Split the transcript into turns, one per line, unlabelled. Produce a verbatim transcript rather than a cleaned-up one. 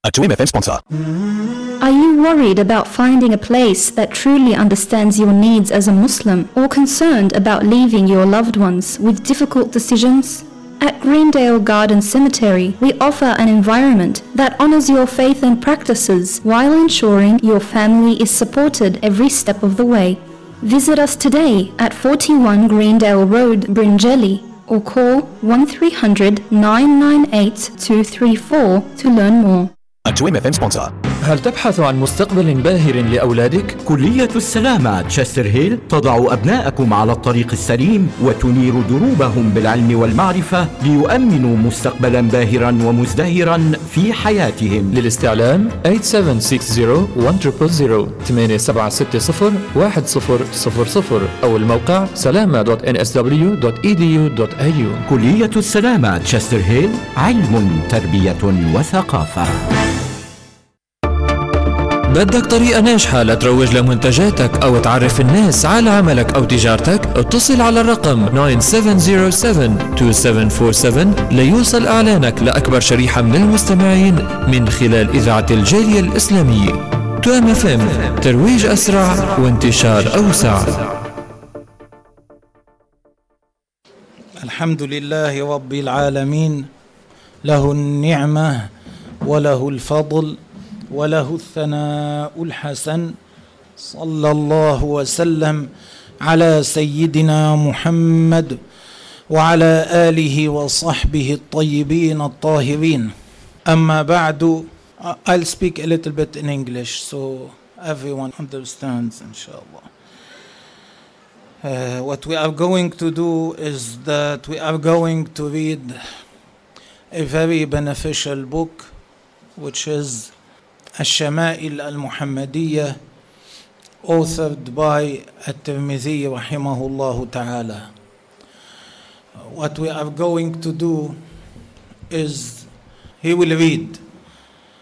A two M F M sponsor.
Are you worried about finding a place that truly understands your needs as a Muslim, or concerned about leaving your loved ones with difficult decisions? At Greendale Garden Cemetery, we offer an environment that honors your faith and practices while ensuring your family is supported every step of the way. Visit us today at forty-one Greendale Road, Bringelly, or call one three hundred, nine nine eight, two three four to learn more.
A two M F M sponsor.
هل تبحث عن مستقبل باهر لأولادك؟
كلية السلامة تشستر هيل تضع أبناءكم على الطريق السليم وتنير دروبهم بالعلم والمعرفة ليؤمنوا مستقبلا باهرا ومزدهرا في حياتهم.
للاستعلام ثمانية سبعة ستة صفر واحد صفر صفر ثمانية سبعة ستة صفر واحد صفر صفر صفر أو الموقع سلامة دوت إن إس دبليو دوت إي دي يو دوت إيه يو.
كلية السلامة تشستر هيل، علم، تربية وثقافة.
بدك طريقة ناجحة لتروج لمنتجاتك أو تعرف الناس على عملك أو تجارتك؟ اتصل على الرقم تسعة سبعة صفر سبعة اثنين سبعة أربعة سبعة ليوصل إعلانك لأكبر شريحة من المستمعين من خلال إذاعة الجالية الإسلامية. تو إم إف إم، ترويج أسرع وانتشار أوسع.
الحمد لله رب العالمين، له النعمة وله الفضل وله الثناء الحسن. صلى الله وسلم على سيدنا محمد وعلى آله وصحبه الطيبين الطاهرين. أما بعد, I'll speak a little bit in English so everyone understands, inshallah. Uh, what we are going to do is that we are going to read a very beneficial book, which is الشمائل المحمدية, authored by الترمذي رحمه الله تعالى. What we are going to do is he will read